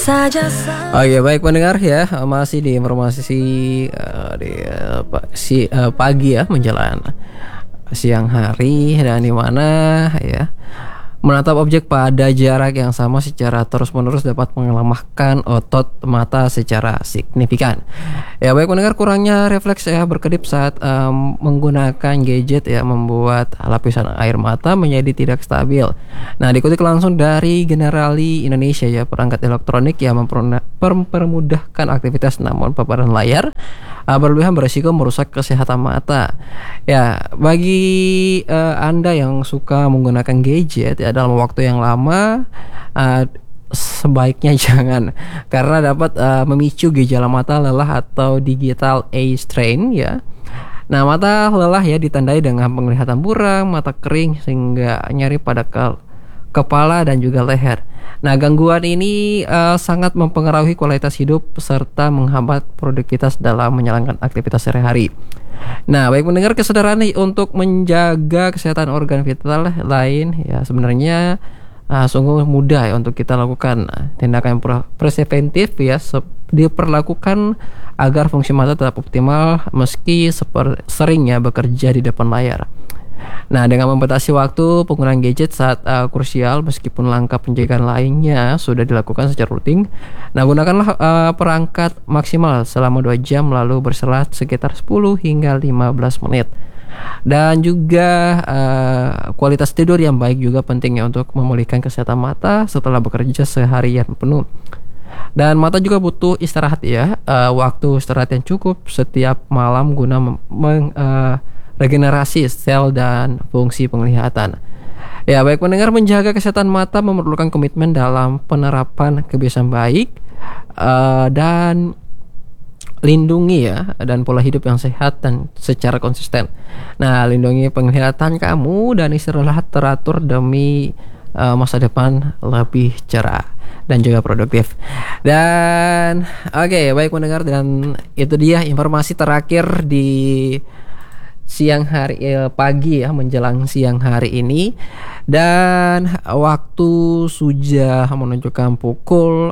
Oke, baik pendengar ya, masih di informasi pagi ya menjelang siang hari, dan di mana ya menatap objek pada jarak yang sama secara terus-menerus dapat melemahkan otot mata secara signifikan. Ya, baik pendengar, kurangnya refleks ya berkedip saat menggunakan gadget ya membuat lapisan air mata menjadi tidak stabil. Nah, dikutip langsung dari Generali Indonesia ya, perangkat elektronik yang mempermudahkan aktivitas namun paparan layar berlebihan beresiko merusak kesehatan mata. Ya, bagi Anda yang suka menggunakan gadget ya dalam waktu yang lama, sebaiknya jangan, karena dapat memicu gejala mata lelah atau digital age strain ya. Nah, mata lelah ya ditandai dengan penglihatan buram, mata kering sehingga nyeri pada kepala dan juga leher. Nah, gangguan ini sangat mempengaruhi kualitas hidup serta menghambat produktivitas dalam menjalankan aktivitas sehari-hari. Nah, baik mendengar, kesadaran untuk menjaga kesehatan organ vital lain ya sebenarnya sungguh mudah ya untuk kita lakukan. Tindakan preventif ya diperlakukan agar fungsi mata tetap optimal meski seringnya bekerja di depan layar. Nah, dengan membatasi waktu penggunaan gadget saat krusial, meskipun langkah pencegahan lainnya sudah dilakukan secara rutin. Nah, gunakanlah perangkat maksimal selama 2 jam lalu berselang sekitar 10 hingga 15 menit. Dan juga kualitas tidur yang baik juga pentingnya untuk memulihkan kesehatan mata setelah bekerja seharian penuh. Dan mata juga butuh istirahat ya, waktu istirahat yang cukup setiap malam guna regenerasi sel dan fungsi penglihatan. Ya, baik pendengar, menjaga kesehatan mata memerlukan komitmen dalam penerapan kebiasaan baik dan lindungi ya dan pola hidup yang sehat dan secara konsisten. Nah, lindungi penglihatan kamu dan istirahat teratur demi masa depan lebih cerah dan juga produktif. Dan oke, baik pendengar, dan itu dia informasi terakhir di siang hari pagi ya menjelang siang hari ini, dan waktu sudah menunjukkan pukul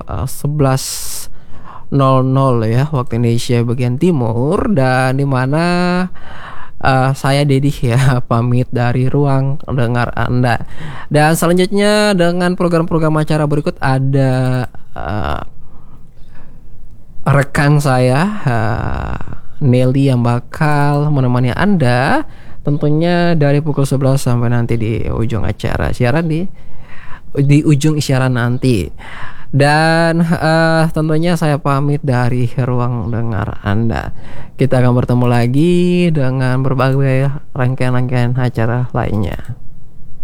11.00 ya waktu Indonesia bagian timur, dan dimana saya Deddy ya pamit dari ruang dengar Anda. Dan selanjutnya dengan program-program acara berikut ada rekan saya Nelly yang bakal menemani Anda tentunya dari pukul 11 sampai nanti di ujung acara siaran di ujung siaran nanti. Dan tentunya saya pamit dari ruang dengar Anda. Kita akan bertemu lagi dengan berbagai rangkaian-rangkaian acara lainnya.